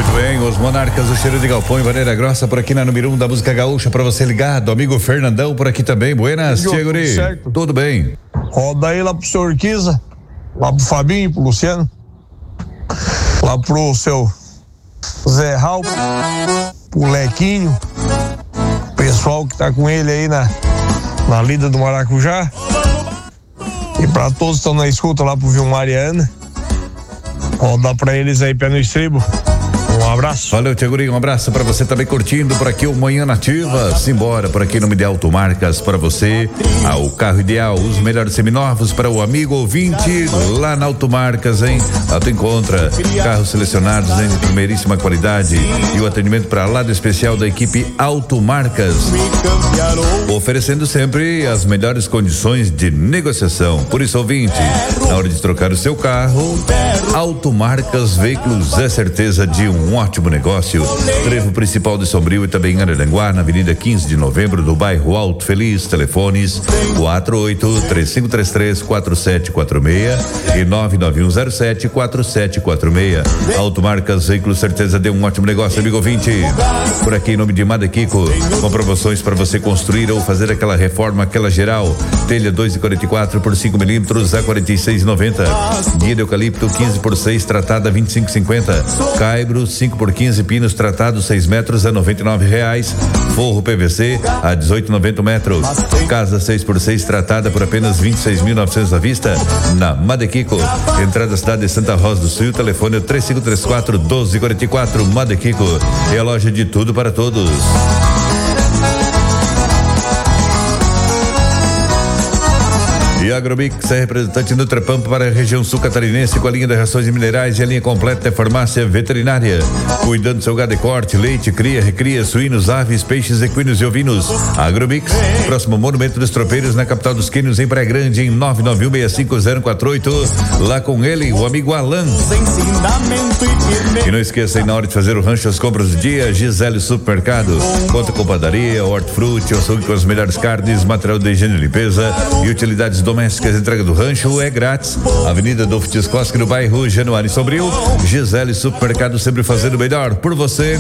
Muito bem, os Monarcas, o cheiro de galpão em Vaneira Grossa, por aqui na número 1 da música gaúcha, pra você ligado. Amigo Fernandão por aqui também. Buenas, tia Guri. Tudo bem? Roda aí lá pro seu Urquiza, lá pro Fabinho, pro Luciano, lá pro seu Zé Raul, pro Lequinho, pessoal que tá com ele aí na lida do Maracujá. E pra todos que estão na escuta lá pro Vilmar e Ana, roda pra eles aí, pé no estribo. Um abraço. Valeu, tia Guri, um abraço pra você também curtindo por aqui o Manhã Nativa. Simbora, por aqui no nome de Automarcas pra você. O carro ideal, os melhores seminovos para o amigo ouvinte lá na Automarcas, hein? Lá tu encontra carros selecionados em primeiríssima qualidade e o atendimento para lado especial da equipe Automarcas, oferecendo sempre as melhores condições de negociação. Por isso, ouvinte, na hora de trocar o seu carro, Automarcas Veículos é certeza de um ótimo negócio. Trevo principal de Sombrio e também em Araranguá, na Avenida 15 de Novembro, do bairro Alto Feliz. Telefones 48-3533-4746 e 99107-4746. Automarcas Veículos, certeza de um ótimo negócio, amigo ouvinte. Por aqui em nome de Madequico, com promoções para você construir ou fazer aquela reforma, aquela geral. Telha 2,44 por 5 milímetros a 46,90. Guia de eucalipto 15 por 6, tratada 25,50. Caibro 5 por 15, pinos tratados 6 metros a R$99. Forro PVC a 18,90 metros. Casa 6 por 6, tratada por apenas 26.900 à vista na Madequico. Entrada da cidade de Santa Rosa do Sul. Telefone 3534-1244. Madequico é a loja de tudo para todos. E a Agromix é representante do Trepampo para a região sul catarinense, com a linha de rações e minerais e a linha completa de farmácia veterinária. Cuidando do seu gado de corte, leite, cria, recria, suínos, aves, peixes, equinos e ovinos. Agromix, próximo Monumento dos Tropeiros, na capital dos Quênios, em Praia Grande, em 99165-048. Lá com ele, o amigo Alan. E não esqueça aí, na hora de fazer o rancho, as compras do dia, Gisele Supermercado. Conta com padaria, hortifruti, açougue com as melhores carnes, material de higiene e limpeza e utilidades domésticas. Entrega do rancho é grátis. Avenida Adolfo Tiscoski, no bairro Januário e Sombrio. Gisele Supermercado, sempre fazendo o melhor por você.